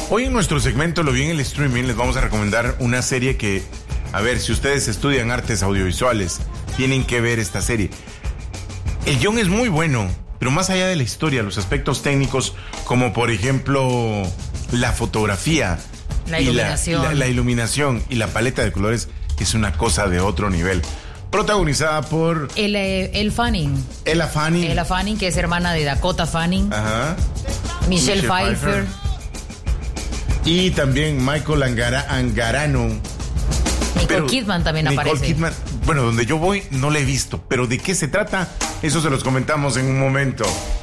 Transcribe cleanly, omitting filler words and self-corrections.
Hoy en nuestro segmento Lo vi en el streaming les vamos a recomendar una serie que, a ver, si ustedes estudian artes audiovisuales, tienen que ver esta serie. El guión es muy bueno, pero más allá de la historia, los aspectos técnicos, como por ejemplo la fotografía, la iluminación, la iluminación y la paleta de colores, es una cosa de otro nivel. Protagonizada por Elle Fanning. Ella Fanning. Ella Fanning, que es hermana de Dakota Fanning. Ajá. Michelle Pfeiffer. Y también Michael Angarano. Nicole Kidman también aparece. Nicole Kidman, bueno, donde yo voy no la he visto, pero ¿de qué se trata? Eso se los comentamos en un momento.